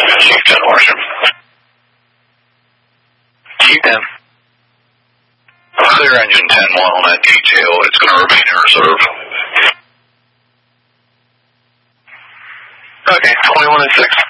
Chief 10 Washington. Chief 10. Clear engine 10 1 on that detail. It's going to remain in reserve. Okay, 21 and 6.